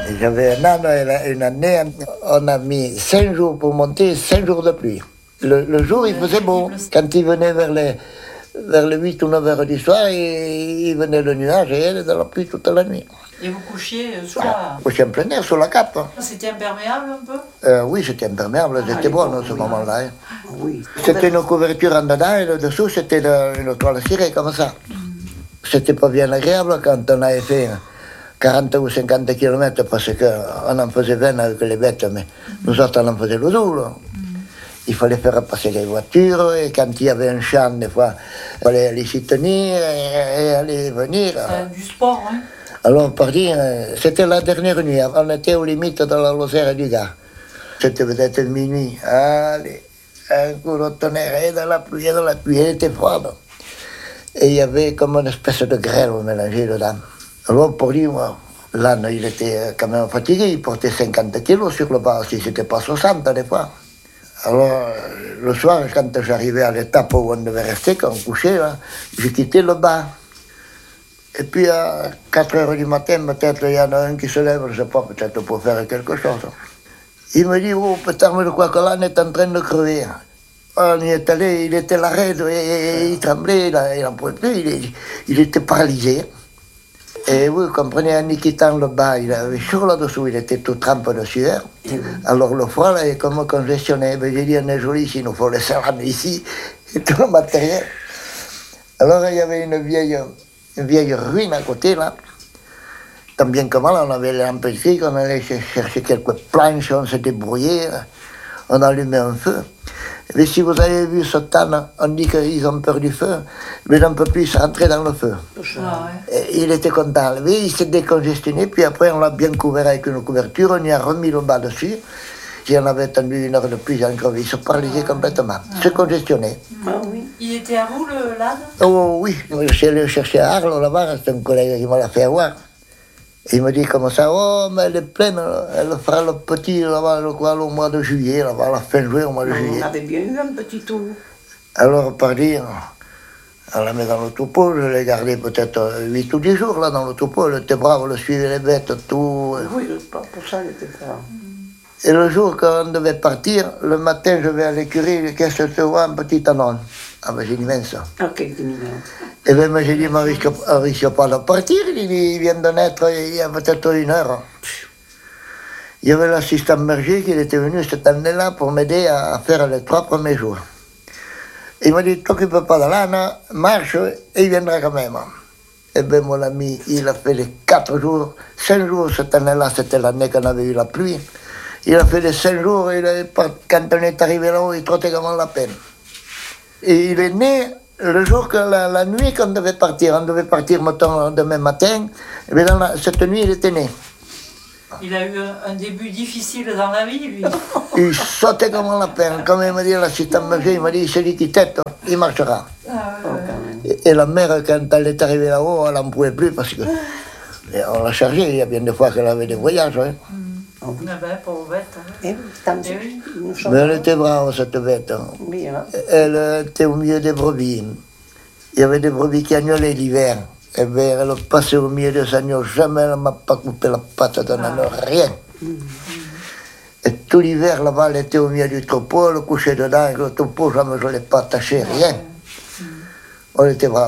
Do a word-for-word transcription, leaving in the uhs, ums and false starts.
J'avais un an et une année, on a mis cinq jours pour monter, cinq jours de pluie. Le, le jour, il faisait beau. Quand il venait vers les, vers les huit ou neuf heures du soir, il, il venait le nuage et elle dans la pluie toute la nuit. Et vous couchiez sous la... Couchiez en plein air, sous la cape. C'était imperméable un peu euh, Oui, c'était imperméable, ah, c'était bon bon, à ce oui, moment-là. Hein. Oui. C'était une couverture en dedans et le dessous, c'était une toile cirée comme ça. Mm. C'était pas bien agréable quand on avait fait quarante ou cinquante kilomètres parce qu'on en faisait vingt avec les bêtes, mais nous autres, on en faisait le double. Mm. Il fallait faire passer les voitures, et quand il y avait un champ, des fois, il fallait aller s'y tenir et, et aller venir. C'est du sport, oui. Alors, par dire, c'était la dernière nuit, on était aux limites de la Lozère du Gard. C'était peut-être minuit. Allez, un coup de tonnerre, et de la pluie, et de la pluie, elle était froide. Et il y avait comme une espèce de grêle mélangée dedans. Alors, pour dire, moi, l'âne, il était quand même fatigué, il portait cinquante kilos sur le bas, si c'était pas soixante des fois. Alors, le soir, quand j'arrivais à l'étape où on devait rester, quand on couchait, là, j'ai quitté le bas. Et puis, à quatre heures du matin, peut-être, il y en a un qui se lève, je ne sais pas, peut-être pour faire quelque chose. Il me dit, oh, peut-être, je crois que l'âne est en train de crever. On y est allé, il était là raide, et, et, il tremblait, il n'en pouvait plus, il, il était paralysé. Et vous comprenez, en y quittant le bas, il avait chaud là-dessous, il était tout trempé de sueur. Alors le froid, là, est comme congestionné. Mais j'ai dit, on est joli ici, il nous faut laisser l'âne ici, et tout le matériel. Alors il y avait une vieille, une vieille ruine à côté, là. Tant bien que mal, on avait les lampes électriques, on allait chercher quelques planches, on s'est débrouillé, on allumait un feu. Mais si vous avez vu ce tan, on dit qu'ils ont peur du feu, mais on ne peut plus rentrer dans le feu. Ah, ouais. Il était content, mais il s'est décongestionné, puis après on l'a bien couvert avec une couverture, on y a remis le bas dessus. Si on avait attendu une heure de plus, encore, il se paralysait ah, complètement, ah, se congestionné. Ah, oui. Il était à vous, le l'âne? Oh oui, je suis allé le chercher à Arles, là-bas, c'est un collègue qui m'a l'a fait avoir. Il me dit comme ça, oh, mais elle est pleine, elle fera le petit là-bas, le, quoi, au mois de juillet, là-bas, à la fin juillet, au mois de non, juillet. On avait bien eu un petit tour. Alors, par dire, on la met dans le troupeau, je l'ai gardé peut-être huit ou dix jours là dans le troupeau, elle était brave, elle suivait les bêtes, tout. Oui, pour ça, elle était brave. Et le jour qu'on devait partir, le matin, je vais à l'écurie, qu'est-ce que tu vois, un petit anon. Ah ben j'ai dit, mince. Ah, quel mignon. Et bien, moi, j'ai dit, on ne risque pas de partir, il vient de naître il y a peut-être une heure. Il y avait l'assistant berger qui était venu cette année-là pour m'aider à faire les trois premiers jours. Il m'a dit, t'occupe pas de l'âne, marche, et il viendra quand même. Et bien, mon ami, il a fait les quatre jours, cinq jours cette année-là, c'était l'année qu'on avait eu la pluie. Il a fait les cinq jours, et il a, quand on est arrivé là-haut, il trottait comme la peine. Et il est né le jour que la, la nuit qu'on devait partir. On devait partir, mettons, demain matin. Et bien, dans la, cette nuit, il était né. Il a eu un, un début difficile dans la vie, lui. Il sautait comme la peine. Comme il m'a dit l'assistant berger, il m'a dit, celui qui tête, il marchera. Ah, ouais. et, et la mère, quand elle est arrivée là-haut, elle n'en pouvait plus parce que on l'a chargée. Il y a bien des fois qu'elle avait des voyages. Hein. Mm. Ah ben, pauvre bête. Hein. Et oui. Mais elle était brave, cette bête. Hein. Oui, hein. Elle était au milieu des brebis. Il y avait des brebis qui agnolaient l'hiver. Et bien, elle passait au milieu des agneaux. Jamais elle ne m'a pas coupé la patte d'un agneau, rien. Mm. Et tout l'hiver, là-bas, elle était au milieu du troupeau, elle couchait dedans, et le troupeau, jamais je ne l'ai pas attaché, rien. Mm. On était brave.